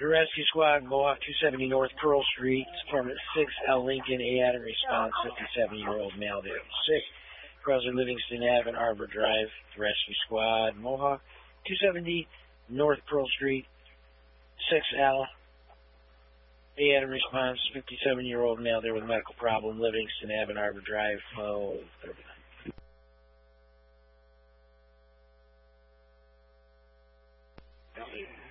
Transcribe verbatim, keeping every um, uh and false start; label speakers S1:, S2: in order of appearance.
S1: The rescue squad, Mohawk two seventy North Pearl Street, apartment six L Lincoln, A Adam response, fifty-seven-year-old male there. six, Crosser Livingston Ave and Arbor Drive. The rescue squad, Mohawk two seventy North Pearl Street, six L. A Adam response, fifty-seven-year-old male there with a medical problem, Livingston Ave and Arbor Drive. Oh, thirty-nine.